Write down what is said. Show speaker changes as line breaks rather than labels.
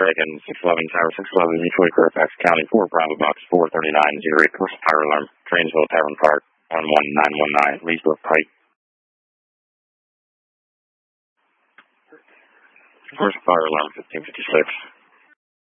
Dragon, 611 Tower 611, Mutual Fairfax County, 4 Bravo Box 439, 08, first fire alarm, Drainsville Tavern Park, 11919, Leesbrook Pike. First fire alarm, 1556.